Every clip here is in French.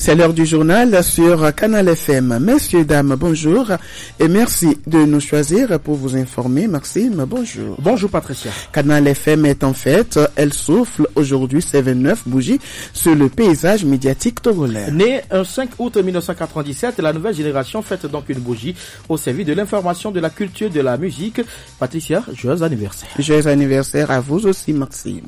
C'est l'heure du journal sur Canal FM. Messieurs, dames, bonjour et merci de nous choisir pour vous informer. Maxime, bonjour. Bonjour Patricia. Canal FM est en fête. Elle souffle aujourd'hui ses 29 bougies sur le paysage médiatique togolais. Né un 5 août 1997, la nouvelle génération fête donc une bougie au service de l'information, de la culture, de la musique. Patricia, joyeux anniversaire. Joyeux anniversaire à vous aussi, Maxime.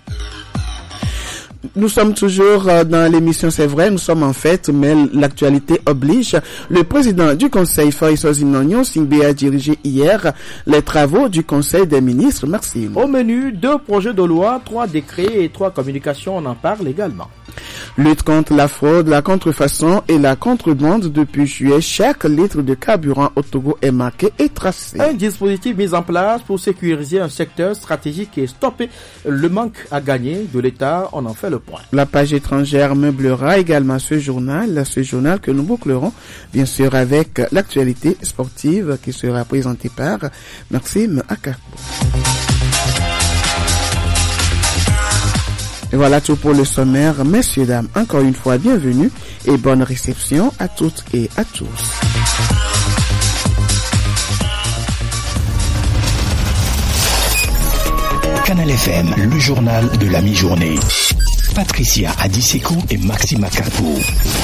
Nous sommes toujours dans l'émission, c'est vrai, nous sommes en fête, mais l'actualité oblige. Le président du Conseil, Faïs Ozinognon Singbe, a dirigé hier les travaux du Conseil des ministres. Maxime. Au menu, 2 projets de loi, 3 décrets et 3 communications, on en parle également. Lutte contre la fraude, la contrefaçon et la contrebande. Depuis juillet, chaque litre de carburant au Togo est marqué et tracé. Un dispositif mis en place pour sécuriser un secteur stratégique et stopper le manque à gagner de l'État. On en fait le point. La page étrangère meublera également ce journal que nous bouclerons bien sûr avec l'actualité sportive qui sera présentée par Maxime Akakbo. Et voilà tout pour le sommaire. Messieurs, dames, encore une fois, bienvenue et bonne réception à toutes et à tous. Canal FM, le journal de la mi-journée. Patricia Adiseko et Maxime Akakbo.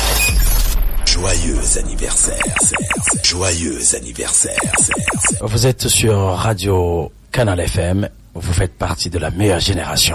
Joyeux anniversaire. Joyeux anniversaire. Vous êtes sur Radio Canal FM. Vous faites partie de la meilleure génération.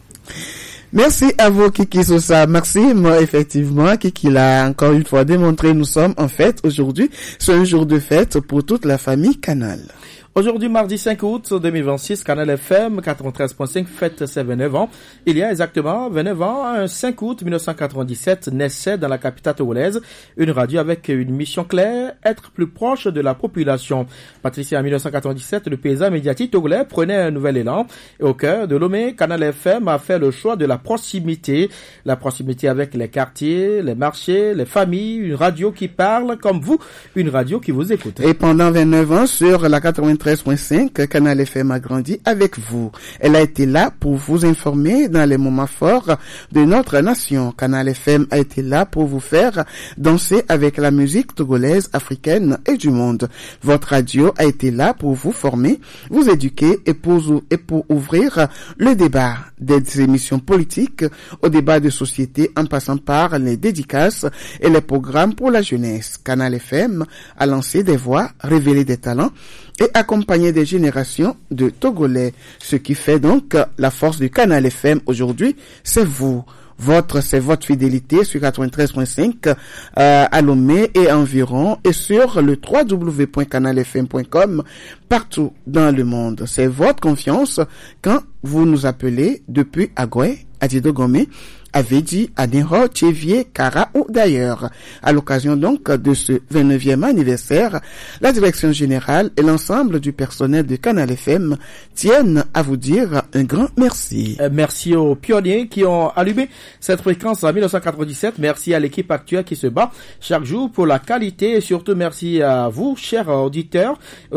Merci à vous, Kiki Sosa. Maxime, effectivement, Kiki l'a encore une fois démontré, nous sommes en fête aujourd'hui. C'est un jour de fête pour toute la famille Canal. Aujourd'hui, mardi 5 août 2026, Canal FM 93.5 fête ses 29 ans. Il y a exactement 29 ans, un 5 août 1997, naissait dans la capitale togolaise une radio avec une mission claire, être plus proche de la population. Patricia, en 1997, le paysage médiatique togolais prenait un nouvel élan. Et au cœur de Lomé, Canal FM a fait le choix de la proximité. La proximité avec les quartiers, les marchés, les familles, une radio qui parle comme vous, une radio qui vous écoute. Et pendant 29 ans, sur la 93.5, Canal FM a grandi avec vous. Elle a été là pour vous informer dans les moments forts de notre nation. Canal FM a été là pour vous faire danser avec la musique togolaise, africaine et du monde. Votre radio a été là pour vous former, vous éduquer et pour ouvrir le débat des émissions politiques au débat de société en passant par les dédicaces et les programmes pour la jeunesse. Canal FM a lancé des voix, révélé des talents et accompagner des générations de Togolais. Ce qui fait donc la force du Canal FM aujourd'hui, c'est vous. C'est votre fidélité sur 93.5 à Lomé et environ et sur le www.canalfm.com partout dans le monde. C'est votre confiance quand vous nous appelez depuis Agoué, Adidogomé, Avedi, Adinho, Tchevier, Kara ou d'ailleurs. À l'occasion donc de ce 29e anniversaire, la direction générale et l'ensemble du personnel de Canal FM tiennent à vous dire un grand merci. Merci aux pionniers qui ont allumé cette fréquence en 1997. Merci à l'équipe actuelle qui se bat chaque jour pour la qualité et surtout merci à vous, chers auditeurs.